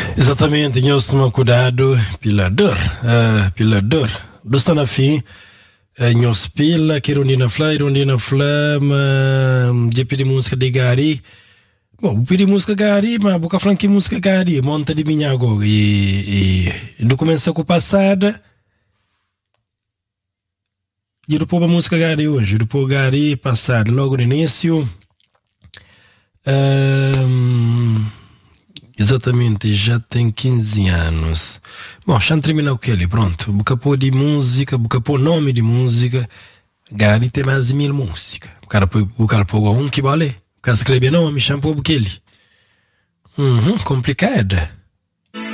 Exatamente, nós tomamos cuidado pela dor, pela dor. Está na fim, nós pila, que irondina flá, mas de pedir música de Gari. Bom, pedir música Gari, mas boca falando que música Gari, monta de minha agora. E do começo com passada, e depois a música Gari hoje, depois Gari passada, logo no início. Exatamente, já tem 15 anos. Bom, já terminou o que ali, pronto. Bucapô de música, bucapô nome de música. Gari tem mais de 1000 músicas. O cara pôr um que vale. O cara escreve nome, shampoo buquele. Complicado.